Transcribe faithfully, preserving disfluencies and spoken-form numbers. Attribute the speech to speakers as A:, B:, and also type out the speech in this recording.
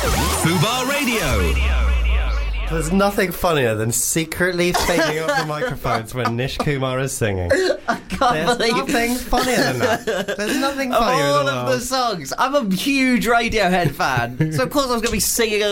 A: Fubar Radio.
B: There's nothing funnier than secretly fading up the microphones when Nish Kumar is singing.
C: I can't
B: There's
C: believe
B: nothing funnier than that. There's nothing
C: of
B: funnier
C: all
B: in the
C: of
B: world.
C: the songs. I'm a huge Radiohead fan, so of course I was going to be singing